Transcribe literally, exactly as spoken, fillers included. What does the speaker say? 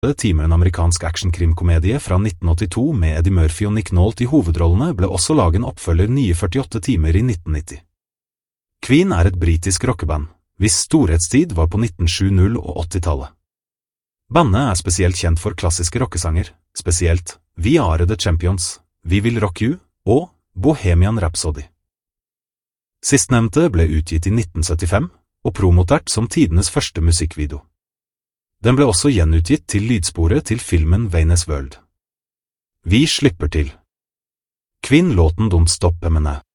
time en amerikansk actionkrimkomedie fra nitten åttito med Eddie Murphy og Nick Nolte i hovedrollene ble også laget en oppfølger nye førtiåtte timer i nitten nitti. Queen er et britisk rockeband, hvis storhetstid var på nitten sytti- og åttitallet. Bandet er spesielt kjent for klassiske rockesanger, spesielt We Are The Champions, We Will Rock You og Bohemian Rhapsody. Sistnevnte ble utgitt i nitten syttifem og promotert som tidenes første musikkvideo. Den ble også gjenutgitt til lydsporet til filmen Wayne's World. Vi slipper til. Queen-låten Don't Stop Me Now.